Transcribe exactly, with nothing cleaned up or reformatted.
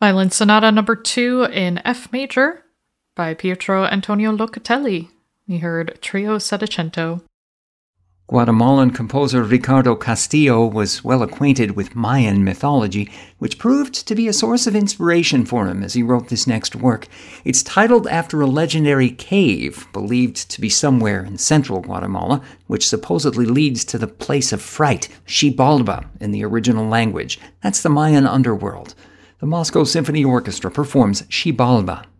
Violin Sonata number two in F major by Pietro Antonio Locatelli. We heard Trio Settecento. Guatemalan composer Ricardo Castillo was well acquainted with Mayan mythology, which proved to be a source of inspiration for him as he wrote this next work. It's titled after a legendary cave believed to be somewhere in central Guatemala, which supposedly leads to the place of fright, Xibalba in the original language. That's the Mayan underworld. The Moscow Symphony Orchestra performs Xibalba.